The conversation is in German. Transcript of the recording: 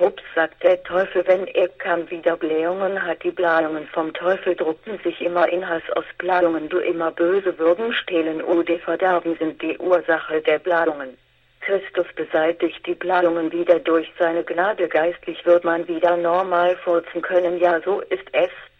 Ups, sagt der Teufel, wenn er kam, wieder Blähungen hat. Die Blähungen vom Teufel druckten sich immer in Hass aus. Blähungen, du immer böse Würgen stehlen, die Verderben sind die Ursache der Blähungen. Christus beseitigt die Blähungen wieder durch seine Gnade. Geistlich wird man wieder normal furzen können. Ja, so ist es.